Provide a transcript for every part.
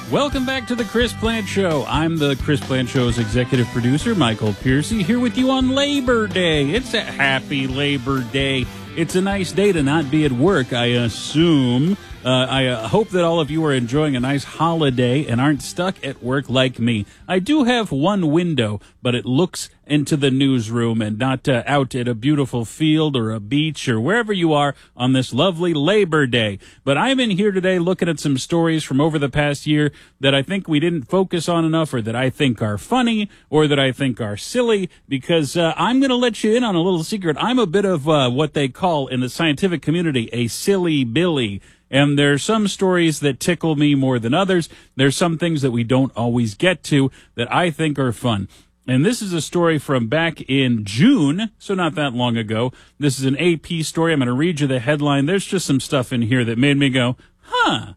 Welcome back to the Chris Plant Show. I'm the Chris Plant Show's executive producer, Michael Piercy, here with you on Labor Day. It's a happy Labor Day. It's a nice day to not be at work, I assume. I hope that all of you are enjoying a nice holiday and aren't stuck at work like me. I do have one window, but it looks into the newsroom and not out at a beautiful field or a beach or wherever you are on this lovely Labor Day. But I'm in here today looking at some stories from over the past year that I think we didn't focus on enough, or that I think are funny, or that I think are silly, because I'm going to let you in on a little secret. I'm a bit of what they call in the scientific community a silly Billy. And there's some stories that tickle me more than others. There's some things that we don't always get to that I think are fun. And this is a story from back in June, so not that long ago. This is an AP story. I'm going to read you the headline. There's just some stuff in here that made me go, huh.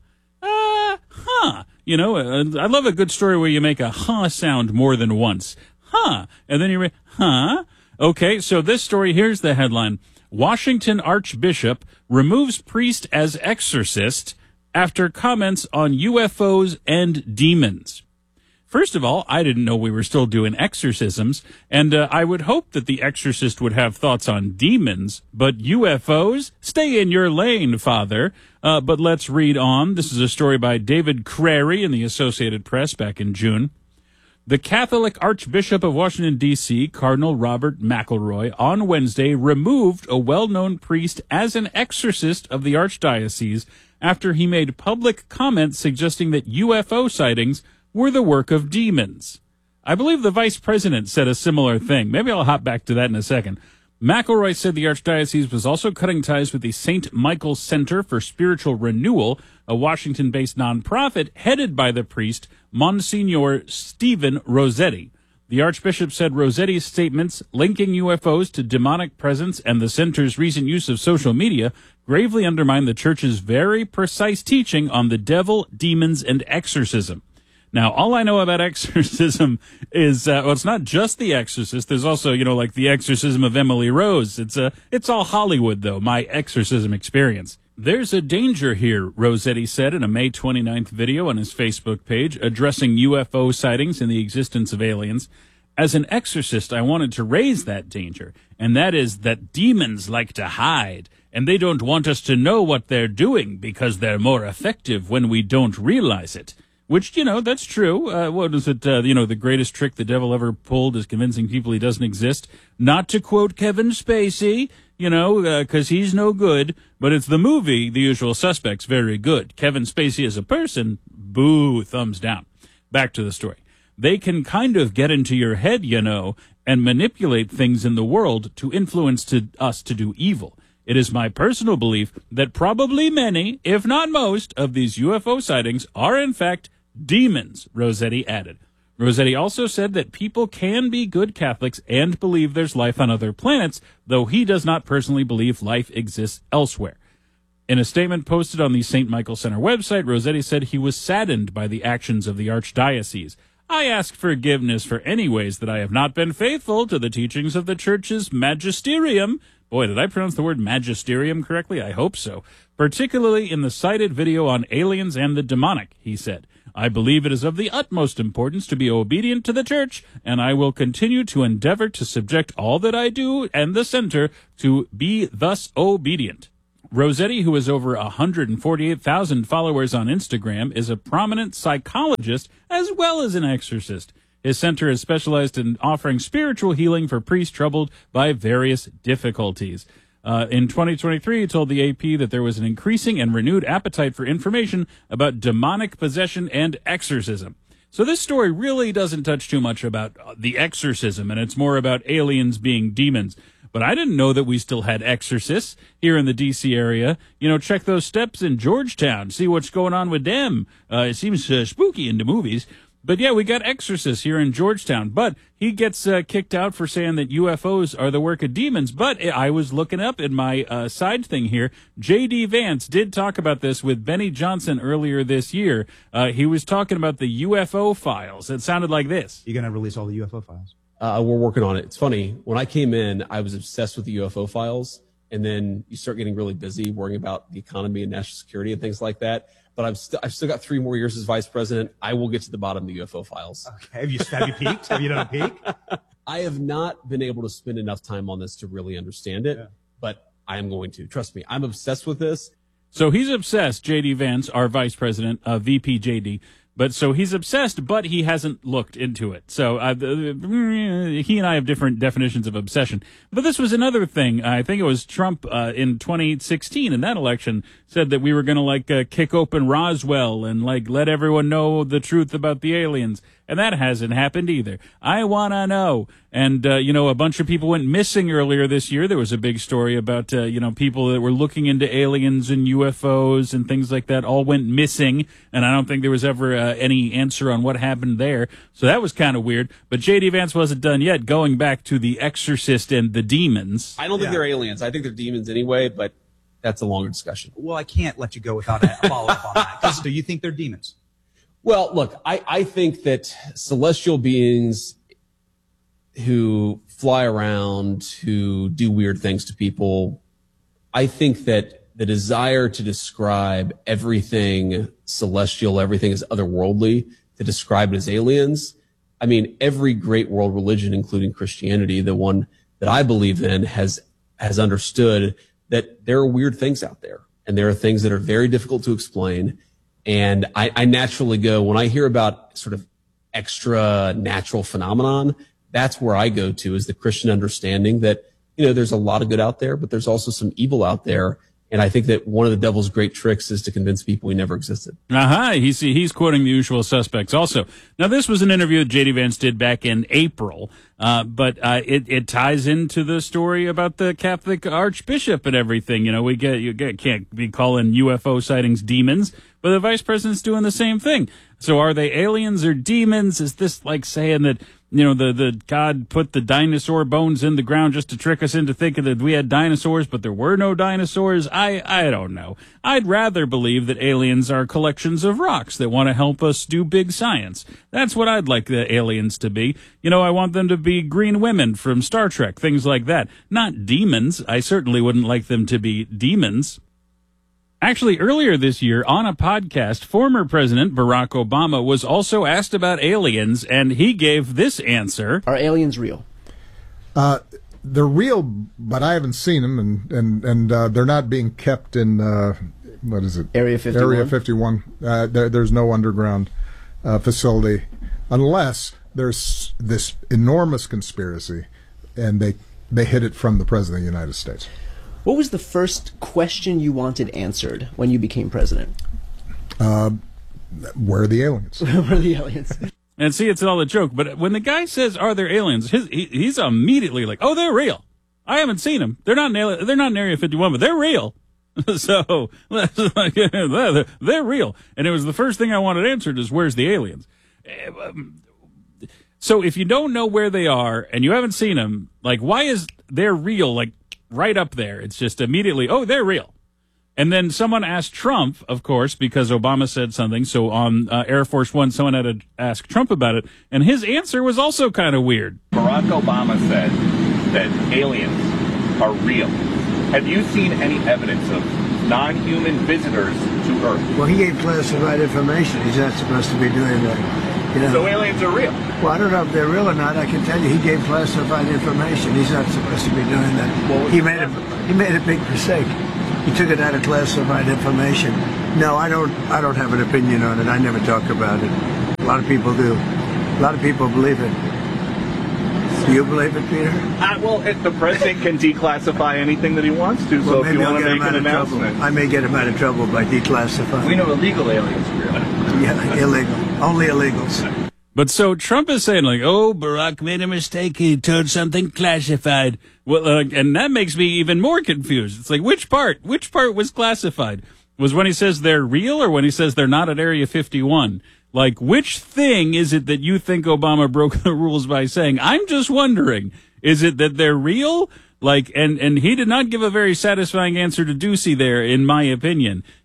You know, I love a good story where you make a huh sound more than once. Huh. And then you read, huh. Okay, so this story, here's the headline. Washington Archbishop removes priest as exorcist after comments on UFOs and demons. First of all, I didn't know we were still doing exorcisms, and I would hope that the exorcist would have thoughts on demons, but UFOs? Stay in your lane, Father. But let's read on. This is a story by David Crary in the Associated Press back in June. The Catholic Archbishop of Washington, D.C., Cardinal Robert McElroy, on Wednesday removed a well-known priest as an exorcist of the archdiocese after he made public comments suggesting that UFO sightings were the work of demons. I believe the vice president said a similar thing. Maybe I'll hop back to that in a second. McElroy said the archdiocese was also cutting ties with the St. Michael Center for Spiritual Renewal, a Washington-based nonprofit headed by the priest, Monsignor Stephen Rossetti. The archbishop said Rossetti's statements linking UFOs to demonic presence and the center's recent use of social media gravely undermine the church's very precise teaching on the devil, demons, and exorcism. Now, all I know about exorcism is, well, it's not just The Exorcist. There's also, you know, like The Exorcism of Emily Rose. It's all Hollywood, though, my exorcism experience. There's a danger here, Rossetti said in a May 29th video on his Facebook page addressing UFO sightings and the existence of aliens. As an exorcist, I wanted to raise that danger, and that is that demons like to hide, and they don't want us to know what they're doing because they're more effective when we don't realize it. Which, you know, that's true. What is it? The greatest trick the devil ever pulled is convincing people he doesn't exist. Not to quote Kevin Spacey, because he's no good. But it's the movie, The Usual Suspects, very good. Kevin Spacey as a person, boo, thumbs down. Back to the story. They can kind of get into your head, and manipulate things in the world to influence us to do evil. It is my personal belief that probably many, if not most, of these UFO sightings are in fact demons, Rossetti added. Rossetti also said that people can be good Catholics and believe there's life on other planets, though he does not personally believe life exists elsewhere. In a statement posted on the St. Michael Center website, Rossetti said he was saddened by the actions of the archdiocese. I ask forgiveness for any ways that I have not been faithful to the teachings of the Church's magisterium. Boy, did I pronounce the word magisterium correctly? I hope so. Particularly in the cited video on aliens and the demonic, he said. I believe it is of the utmost importance to be obedient to the Church, and I will continue to endeavor to subject all that I do and the center to be thus obedient. Rossetti, who has over 148,000 followers on Instagram, is a prominent psychologist as well as an exorcist. His center is specialized in offering spiritual healing for priests troubled by various difficulties. In 2023, he told the AP that there was an increasing and renewed appetite for information about demonic possession and exorcism. So this story really doesn't touch too much about the exorcism, and it's more about aliens being demons. But I didn't know that we still had exorcists here in the D.C. area. Check those steps in Georgetown, see what's going on with them. It seems spooky in the movies. But yeah, we got exorcists here in Georgetown, but he gets kicked out for saying that UFOs are the work of demons. But I was looking up in my side thing here. J.D. Vance did talk about this with Benny Johnson earlier this year. He was talking about the UFO files. It sounded like this. You going to release all the UFO files? We're working on it. It's funny. When I came in, I was obsessed with the UFO files. And then you start getting really busy worrying about the economy and national security and things like that. but I've still got 3 more years as vice president. I will get to the bottom of the UFO files. Okay. Have you peeked? Have you done a peek? I have not been able to spend enough time on this to really understand it, but I am going to. Trust me, I'm obsessed with this. So he's obsessed, J.D. Vance, our vice president, VP J.D., but so he's obsessed, but he hasn't looked into it. So he and I have different definitions of obsession. But this was another thing. I think it was Trump in 2016 in that election said that we were going to kick open Roswell and let everyone know the truth about the aliens. And that hasn't happened either. I want to know. And, a bunch of people went missing earlier this year. There was a big story about, people that were looking into aliens and UFOs and things like that all went missing. And I don't think there was ever any answer on what happened there. So that was kind of weird. But J.D. Vance wasn't done yet, going back to The Exorcist and the demons. I don't think they're aliens. I think they're demons anyway, but that's a longer discussion. Well, I can't let you go without a follow-up on that. Do you think they're demons? Well, look, I think that celestial beings who fly around, who do weird things to people, I think that the desire to describe everything celestial, everything as otherworldly, to describe it as aliens, I mean, every great world religion, including Christianity, the one that I believe in, has understood that there are weird things out there, and there are things that are very difficult to explain. And I naturally go, when I hear about sort of extra natural phenomenon, that's where I go to, is the Christian understanding that, there's a lot of good out there, but there's also some evil out there. And I think that one of the devil's great tricks is to convince people he never existed. He's quoting The Usual Suspects also. Now, this was an interview that J.D. Vance did back in April, but it ties into the story about the Catholic Archbishop and everything. Can't be calling UFO sightings demons, but the vice president's doing the same thing. So are they aliens or demons? Is this like saying that, the God put the dinosaur bones in the ground just to trick us into thinking that we had dinosaurs, but there were no dinosaurs? I don't know. I'd rather believe that aliens are collections of rocks that want to help us do big science. That's what I'd like the aliens to be. I want them to be green women from Star Trek, things like that. Not demons. I certainly wouldn't like them to be demons. Actually, earlier this year on a podcast, former President Barack Obama was also asked about aliens, and he gave this answer. Are aliens real? They're real, but I haven't seen them, and they're not being kept in, what is it? Area 51? Area 51. There's no underground facility, unless there's this enormous conspiracy, and they hid it from the President of the United States. What was the first question you wanted answered when you became president? Where are the aliens? Where are the aliens? And see, it's all a joke. But when the guy says, "Are there aliens?" he's immediately like, "Oh, they're real. I haven't seen them. They're not in Area 51, but they're real." So they're real. And it was the first thing I wanted answered is, "Where's the aliens?" So if you don't know where they are and you haven't seen them, why is they're real? Right up there. It's just immediately, oh, they're real. And then someone asked Trump, of course, because Obama said something. So on Air Force One, someone had to ask Trump about it. And his answer was also kind of weird. Barack Obama said that aliens are real. Have you seen any evidence of non-human visitors to Earth? Well, he gave classified information. He's not supposed to be doing that. So aliens are real? Well, I don't know if they're real or not. I can tell you he gave classified information. He's not supposed to be doing that. He made a big mistake. He took it out of classified information. No, I don't have an opinion on it. I never talk about it. A lot of people do. A lot of people believe it. Do you believe it, Peter? Well, if the president can declassify anything that he wants to, so if you want to make an announcement. I may get him out of trouble by declassifying. We know illegal aliens are real. Yeah, illegal. Only illegals. But so Trump is saying oh, Barack made a mistake. He told something classified. Well, and that makes me even more confused. It's which part was classified? Was when he says they're real or when he says they're not at Area 51? Which thing is it that you think Obama broke the rules by saying? I'm just wondering, is it that they're real? And he did not give a very satisfying answer to Ducey there, in my opinion.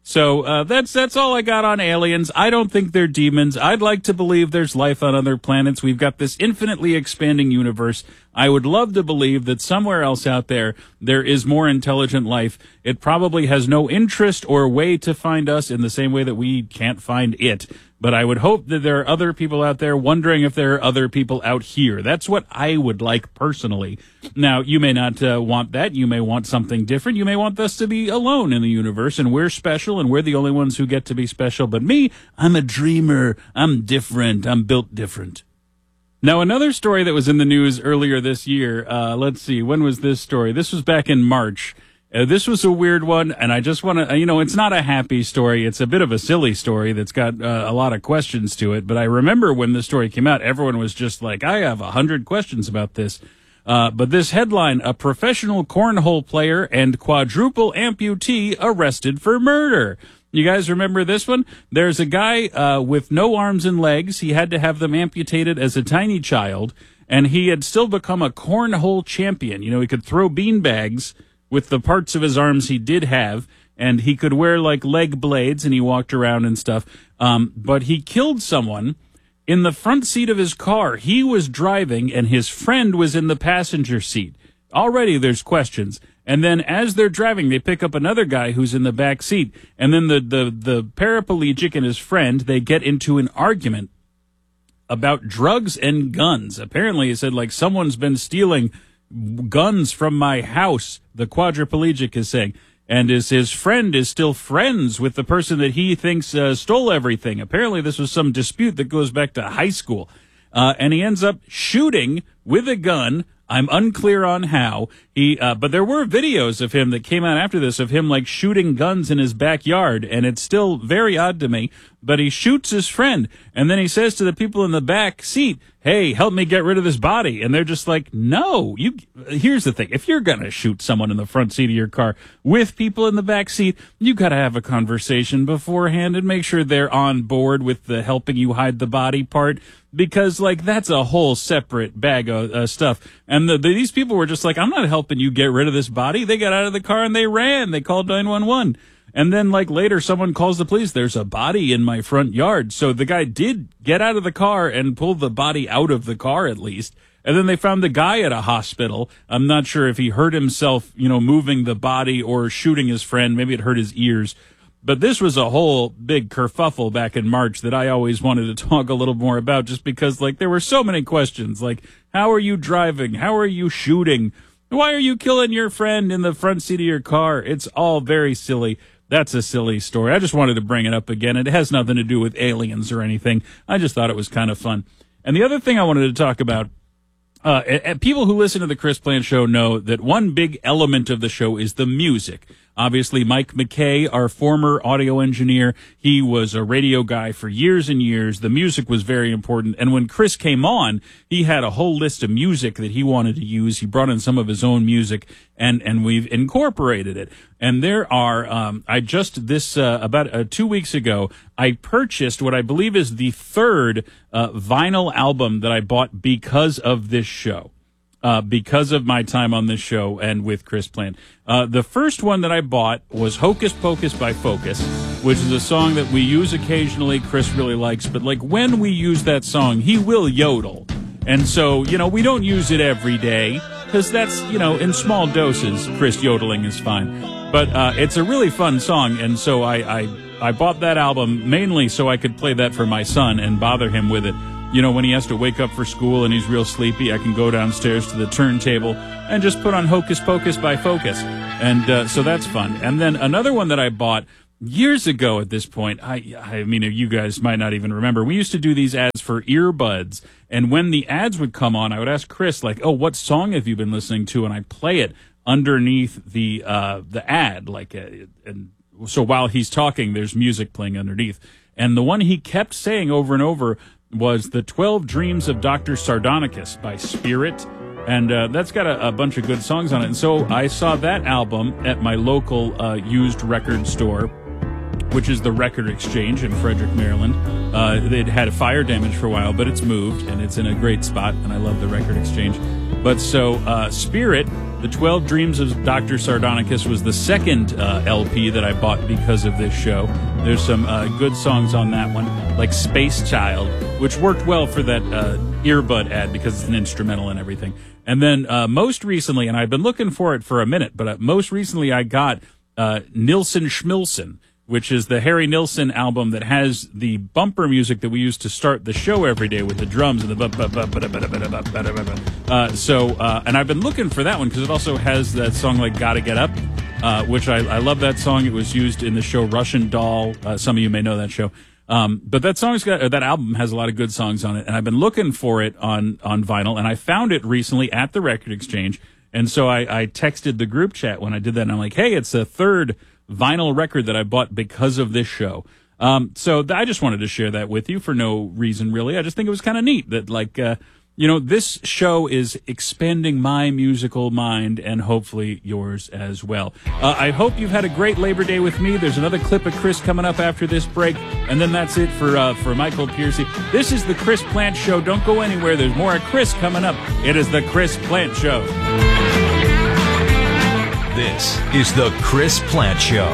So that's all I got on aliens. I don't think they're demons. I'd like to believe there's life on other planets. We've got this infinitely expanding universe. I would love to believe that somewhere else out there is more intelligent life. It probably has no interest or way to find us in the same way that we can't find it. But I would hope that there are other people out there wondering if there are other people out here. That's what I would like personally. Now, you may not want that. You may want something different. You may want us to be alone in the universe, and we're special, and we're the only ones who get to be special. But me, I'm a dreamer. I'm different. I'm built different. Now, another story that was in the news earlier this year, let's see, when was this story? This was back in March. This was a weird one, and I just want to, it's not a happy story. It's a bit of a silly story that's got a lot of questions to it. But I remember when the story came out, everyone was just like, I have 100 questions about this. But this headline, a professional cornhole player and quadruple amputee arrested for murder. You guys remember this one? There's a guy with no arms and legs. He had to have them amputated as a tiny child, and he had still become a cornhole champion. He could throw beanbags with the parts of his arms he did have, and he could wear like leg blades, and he walked around and stuff. But he killed someone in the front seat of his car. He was driving, and his friend was in the passenger seat. Already there's questions. And then as they're driving, they pick up another guy who's in the back seat, and then the paraplegic and his friend, they get into an argument about drugs and guns. Apparently, he said, like, someone's been stealing guns from my house, the quadriplegic is saying. And his friend is still friends with the person that he thinks stole everything. Apparently, this was some dispute that goes back to high school. And he ends up shooting with a gun. I'm unclear on how. But there were videos of him that came out after this of him like shooting guns in his backyard, and it's still very odd to me. But he shoots his friend, and then he says to the people in the back seat, "Hey, help me get rid of this body." And they're just like, "No, here's the thing. If you're going to shoot someone in the front seat of your car with people in the back seat, you got to have a conversation beforehand and make sure they're on board with the helping you hide the body part, because like that's a whole separate bag of stuff." And these people were just like, "I'm not helping you get rid of this body." They got out of the car and they ran. They called 911. And then, like, later, someone calls the police. There's a body in my front yard. So the guy did get out of the car and pull the body out of the car, at least. And then they found the guy at a hospital. I'm not sure if he hurt himself, moving the body or shooting his friend. Maybe it hurt his ears. But this was a whole big kerfuffle back in March that I always wanted to talk a little more about, just because, like, there were so many questions. Like, how are you driving? How are you shooting? Why are you killing your friend in the front seat of your car? It's all very silly. That's a silly story. I just wanted to bring it up again. It has nothing to do with aliens or anything. I just thought it was kind of fun. And the other thing I wanted to talk about, people who listen to the Chris Plante Show know that one big element of the show is the music. Obviously, Mike McKay, our former audio engineer, he was a radio guy for years and years. The music was very important. And when Chris came on, he had a whole list of music that he wanted to use. He brought in some of his own music, and we've incorporated it. And there are, about 2 weeks ago, I purchased what I believe is the third vinyl album that I bought because of this show. Because of my time on this show and with Chris Plante. The first one that I bought was Hocus Pocus by Focus, which is a song that we use occasionally. Chris really likes, but like when we use that song, he will yodel. And so, we don't use it every day because that's, in small doses, Chris yodeling is fine. But it's a really fun song, and so I bought that album mainly so I could play that for my son and bother him with it. When he has to wake up for school and he's real sleepy, I can go downstairs to the turntable and just put on Hocus Pocus by Focus. And so that's fun. And then another one that I bought years ago at this point, I mean, you guys might not even remember. We used to do these ads for earbuds. And when the ads would come on, I would ask Chris, like, "Oh, what song have you been listening to?" And I'd play it underneath the ad. And so while he's talking, there's music playing underneath. And the one he kept saying over and over was the 12 Dreams of Dr. Sardonicus by Spirit. And that's got a bunch of good songs on it. And so I saw that album at my local used record store, which is the Record Exchange in Frederick, Maryland. It had a fire damage for a while, but it's moved, and it's in a great spot, and I love the Record Exchange. But so Spirit, The 12 Dreams of Dr. Sardonicus was the second LP that I bought because of this show. There's some good songs on that one, like Space Child, which worked well for that earbud ad because it's an instrumental and everything. And then most recently, and I've been looking for it for a minute, but most recently I got Nilsson Schmilsson, which is the Harry Nilsson album that has the bumper music that we use to start the show every day with the drums and the and I've been looking for that one because it also has that song like Gotta Get Up, which I love that song. It was used in the show Russian Doll. Some of you may know that show. But that that album has a lot of good songs on it, and I've been looking for it on vinyl, and I found it recently at the Record Exchange. And so I texted the group chat when I did that, and I'm like, hey, it's a third vinyl record that I bought because of this show. So I just wanted to share that with you for no reason, really. I just think it was kind of neat that, like, this show is expanding my musical mind and hopefully yours as well. I hope you've had a great Labor Day with me. There's another clip of Chris coming up after this break, and then that's it for Michael Piercy. This is the Chris Plante Show. Don't go anywhere. There's more of Chris coming up. It is the Chris Plante Show. This is the Chris Plante Show.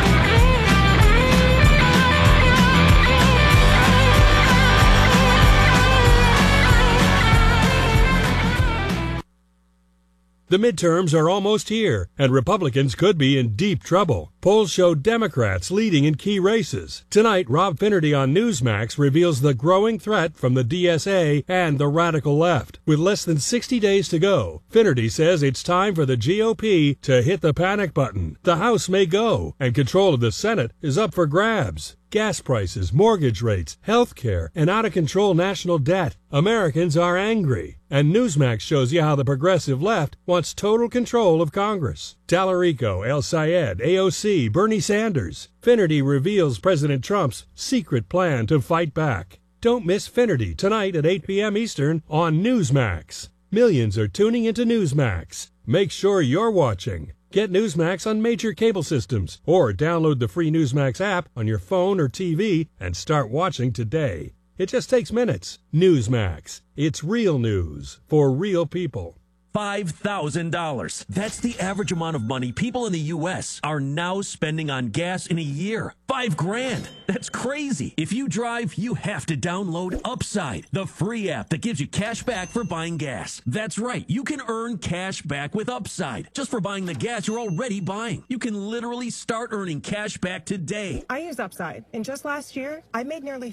The midterms are almost here, and Republicans could be in deep trouble. Polls show Democrats leading in key races. Tonight, Rob Finnerty on Newsmax reveals the growing threat from the DSA and the radical left. With less than 60 days to go, Finnerty says it's time for the GOP to hit the panic button. The House may go, and control of the Senate is up for grabs. Gas prices, mortgage rates, health care, and out-of-control national debt. Americans are angry. And Newsmax shows you how the progressive left wants total control of Congress. Tallarico, El Sayed, AOC, Bernie Sanders. Finnerty reveals President Trump's secret plan to fight back. Don't miss Finnerty tonight at 8 p.m. Eastern on Newsmax. Millions are tuning into Newsmax. Make sure you're watching. Get Newsmax on major cable systems or download the free Newsmax app on your phone or TV and start watching today. It just takes minutes. Newsmax. It's real news for real people. $5,000. That's the average amount of money people in the U.S. are now spending on gas in a year. $5,000. That's crazy. If you drive, you have to download Upside, the free app that gives you cash back for buying gas. That's right. You can earn cash back with Upside just for buying the gas you're already buying. You can literally start earning cash back today. I use Upside, and just last year, I made nearly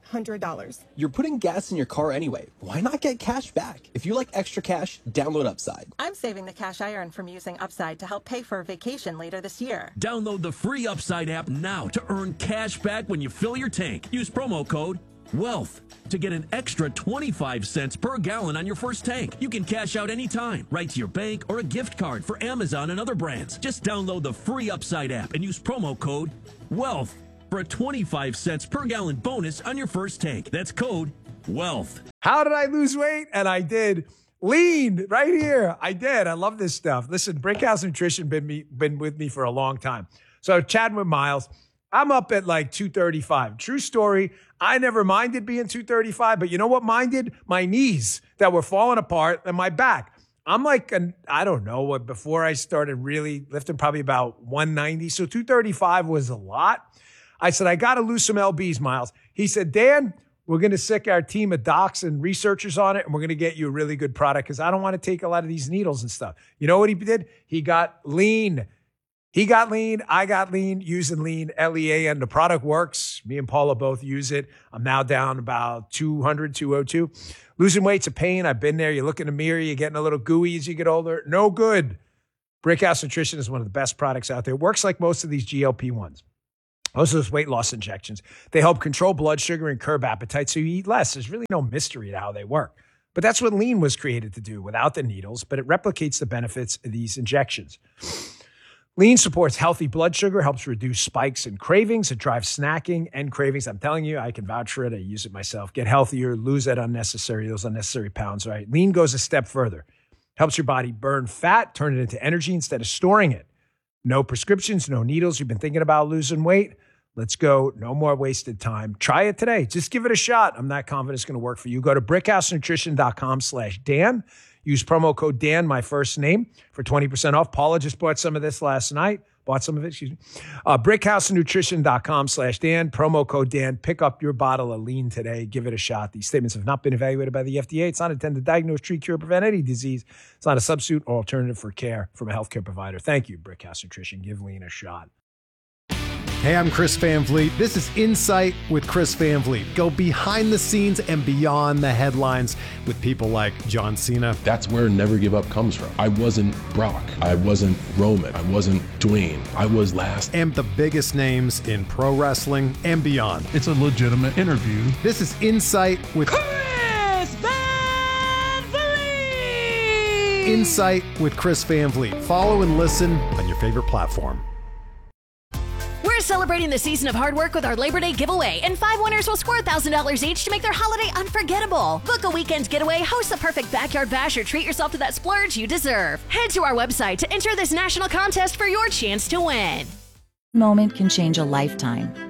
$300. You're putting gas in your car anyway. Why not get cash back? If you like extra cash, download Upside. I'm saving the cash I earn from using Upside to help pay for a vacation later this year. Download the free Upside app now to earn cash back when you fill your tank. Use promo code WEALTH to get an extra 25 cents per gallon on your first tank. You can cash out anytime, right to your bank or a gift card for Amazon and other brands. Just download the free Upside app and use promo code WEALTH for a 25 cents per gallon bonus on your first tank. That's code WEALTH. How did I lose weight? And I did. Lean right here. I did. I love this stuff. Listen, Brickhouse Nutrition been with me for a long time. So chatting with Miles, I'm up at like 235. True story. I never minded being 235, but you know what minded? My knees that were falling apart and my back. I'm like, I don't know what, before I started really lifting, probably about 190. So 235 was a lot. I said, I got to lose some LBs, Miles. He said, Dan, we're going to sick our team of docs and researchers on it, and we're going to get you a really good product because I don't want to take a lot of these needles and stuff. You know what he did? He got lean. He got lean. I got lean using lean, LEAN. The product works. Me and Paula both use it. I'm now down about 200, 202. Losing weight's a pain. I've been there. You look in the mirror. You're getting a little gooey as you get older. No good. Brickhouse Nutrition is one of the best products out there. It works like most of these GLP-1s. Most of those weight loss injections, they help control blood sugar and curb appetite so you eat less. There's really no mystery to how they work. But that's what lean was created to do without the needles, but it replicates the benefits of these injections. Lean supports healthy blood sugar, helps reduce spikes and cravings. It drives snacking and cravings. I'm telling you, I can vouch for it. I use it myself. Get healthier, lose those unnecessary pounds, right? Lean goes a step further. Helps your body burn fat, turn it into energy instead of storing it. No prescriptions, no needles. You've been thinking about losing weight? Let's go. No more wasted time. Try it today. Just give it a shot. I'm not confident it's going to work for you. Go to brickhousenutrition.com/Dan. Use promo code Dan, my first name, for 20% off. Paula just bought some of this last night. Bought some of it, excuse me. BrickhouseNutrition.com/Dan, promo code Dan. Pick up your bottle of lean today. Give it a shot. These statements have not been evaluated by the FDA. It's not intended to diagnose, treat, cure, or prevent any disease. It's not a substitute or alternative for care from a healthcare provider. Thank you, Brickhouse Nutrition. Give lean a shot. Hey, I'm Chris Van Vliet. This is Insight with Chris Van Vliet. Go behind the scenes and beyond the headlines with people like John Cena. That's where Never Give Up comes from. I wasn't Brock. I wasn't Roman. I wasn't Dwayne. I was last. And the biggest names in pro wrestling and beyond. It's a legitimate interview. This is Insight with Chris Van Vliet. Insight with Chris Van Vliet. Follow and listen on your favorite platform. We're celebrating the season of hard work with our Labor Day giveaway, and 5 winners will score $1,000 each to make their holiday unforgettable. Book a weekend getaway, host the perfect backyard bash, or treat yourself to that splurge you deserve. Head to our website to enter this national contest for your chance to win. Moment can change a lifetime.